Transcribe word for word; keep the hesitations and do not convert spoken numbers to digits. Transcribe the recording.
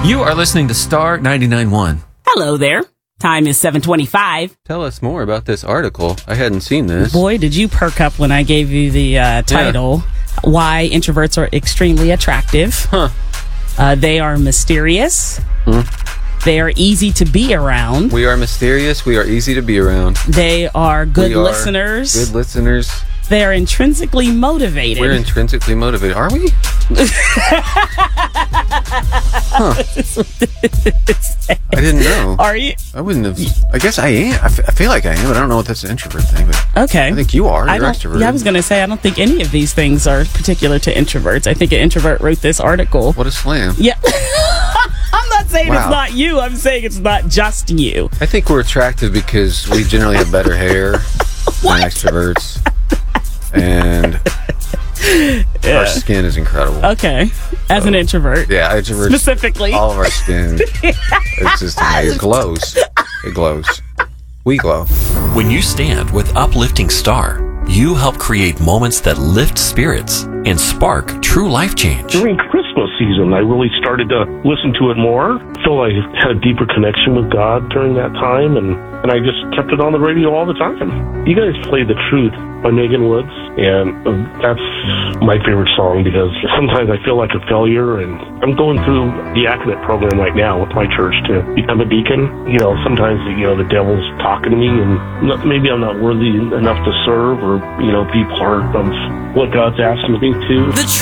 You are listening to Star ninety-nine point one. Hello there. Time is seven twenty-five. Tell us more about this article. I hadn't seen this. Boy, did you perk up when I gave you the uh, title, yeah. Why Introverts Are Extremely Attractive. Huh. Uh, they are mysterious. Hmm. They are easy to be around. We are mysterious. We are easy to be around. They are good we are listeners. Good listeners. They are intrinsically motivated. We're intrinsically motivated. Are we? Huh. I didn't know. Are you? I wouldn't have. I guess I am. I, f- I feel like I am, but I don't know what that's an introvert thing. But okay. I think you are. I You're don't, extroverted. Yeah, I was going to say, I don't think any of these things are particular to introverts. I think an introvert wrote this article. What a slam. Yeah. I'm not saying Wow. it's not you. I'm saying it's not just you. I think we're attractive because we generally have better hair than extroverts. And Yeah. our skin is incredible. Okay. As So, an introvert. Yeah, introverts. Specifically. All of our skin. It's just amazing. It glows. It glows. We glow. When you stand with Uplifting Star, you help create moments that lift spirits and spark true life change. During Christmas season, I really started to listen to it more. I feel I had a deeper connection with God during that time, and, and I just kept it on the radio all the time. You guys played The Truth by Megan Woods, and that's my favorite song because sometimes I feel like a failure, and I'm going through the Academic program right now with my church to become a deacon. You know, sometimes, you know, the devil's talking to me, and not, maybe I'm not worthy enough to serve or, you know, be part of what God's asking me to. The